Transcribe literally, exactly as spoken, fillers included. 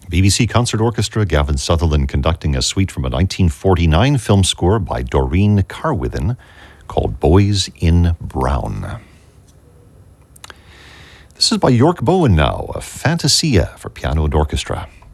B B C Concert Orchestra, Gavin Sutherland conducting a suite from a nineteen forty-nine film score by Doreen Carwithen called Boys in Brown. This is by York Bowen now, a Fantasia for piano and orchestra.